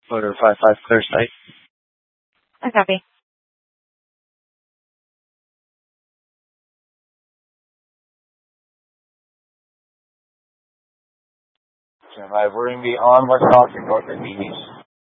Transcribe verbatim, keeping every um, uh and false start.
Order five five clear site. I copy. Stand by. We're going to be on West Austin, North Indies.